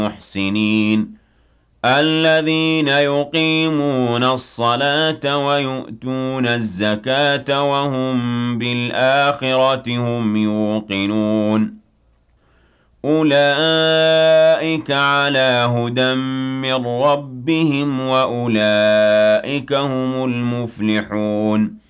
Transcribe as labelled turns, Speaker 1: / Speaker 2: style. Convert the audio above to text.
Speaker 1: المحسنين الذين يقيمون الصلاة ويؤتون الزكاة وهم بالآخرة هم يوقنون أولئك على هدى من ربهم وأولئك هم المفلحون